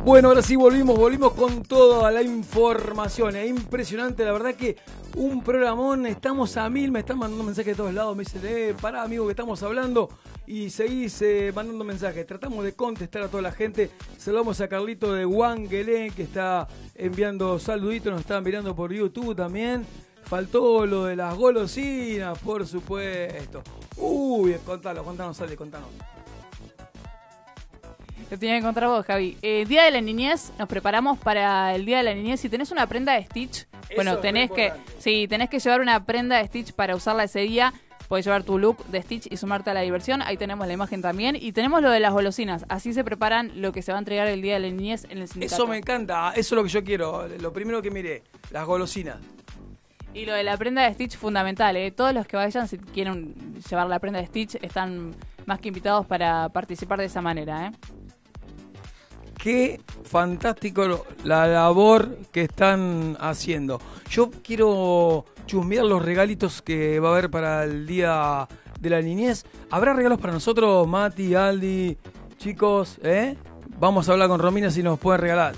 Bueno, ahora sí volvimos con toda la información. Es impresionante, la verdad que un programón, estamos a 1000, me están mandando mensajes de todos lados, me dicen, pará amigo que estamos hablando y seguís mandando mensajes. Tratamos de contestar a toda la gente. Saludamos a Carlito de Wangelé que está enviando saluditos, nos están mirando por YouTube también. Faltó lo de las golosinas, por supuesto. Uy, contanos, Ale, contanos. Te tenía que contar vos, Javi. Día de la Niñez, nos preparamos para el Día de la Niñez. Si tenés una prenda de Stitch, bueno, tenés que llevar una prenda de Stitch para usarla ese día. Podés llevar tu look de Stitch y sumarte a la diversión. Ahí tenemos la imagen también. Y tenemos lo de las golosinas. Así se preparan lo que se va a entregar el Día de la Niñez en el sindicato. Eso me encanta, eso es lo que yo quiero. Lo primero que miré, las golosinas. Y lo de la prenda de Stitch, fundamental, ¿eh? Todos los que vayan, si quieren llevar la prenda de Stitch, están más que invitados para participar de esa manera, ¿eh? Qué fantástico la labor que están haciendo. Yo quiero chusmear los regalitos que va a haber para el Día de la Niñez. ¿Habrá regalos para nosotros, Mati, Aldi, chicos? Vamos a hablar con Romina si nos pueden regalar.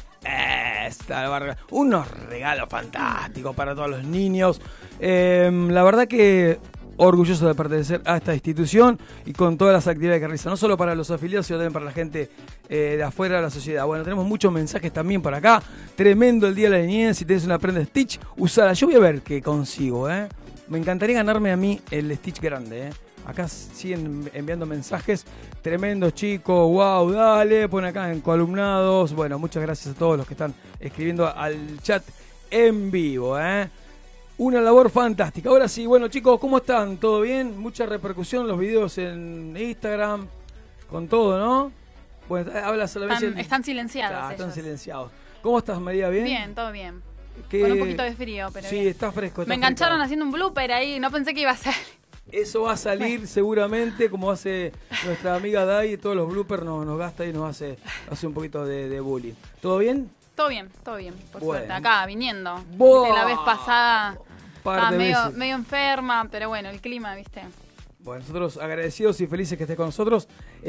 Unos regalos fantásticos para todos los niños. La verdad que orgulloso de pertenecer a esta institución y con todas las actividades que realiza, no solo para los afiliados, sino también para la gente de afuera de la sociedad. Bueno, tenemos muchos mensajes también por acá. Tremendo el Día de la Niñez. Si tenés una prenda Stitch, usala. Yo voy a ver qué consigo, Me encantaría ganarme a mí el Stitch grande, Acá siguen enviando mensajes. Tremendos, chicos. Wow, dale. Pon acá en columnados. Bueno, muchas gracias a todos los que están escribiendo al chat en vivo, Una labor fantástica. Ahora sí, bueno, chicos, ¿cómo están? ¿Todo bien? Mucha repercusión los videos en Instagram, con todo, ¿no? Bueno, habla solamente... Están silenciados. Claro, están silenciados. ¿Cómo estás, María? ¿Bien? Bien, todo bien. Con un poquito de frío, pero sí, bien. está fresco. Me engancharon haciendo un blooper ahí, no pensé que iba a salir. Eso va a salir seguramente, como hace nuestra amiga Dai, todos los bloopers nos gasta y nos hace un poquito de bullying. ¿Todo bien? Todo bien, por suerte. Acá, viniendo. Wow. La vez pasada estaba medio enferma, pero bueno, el clima, ¿viste? Bueno, nosotros agradecidos y felices que estés con nosotros.